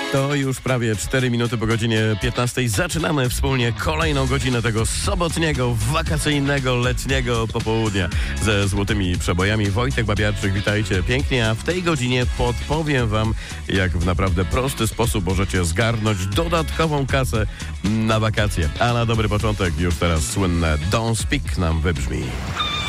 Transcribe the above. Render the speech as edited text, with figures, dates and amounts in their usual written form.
To już prawie 4 minuty po godzinie 15. Zaczynamy wspólnie kolejną godzinę tego sobotniego, wakacyjnego, letniego popołudnia ze złotymi przebojami. Wojtek Babiarczyk, witajcie pięknie, a w tej godzinie podpowiem wam, jak w naprawdę prosty sposób możecie zgarnąć dodatkową kasę na wakacje. A na dobry początek już teraz słynne Don't Speak nam wybrzmi.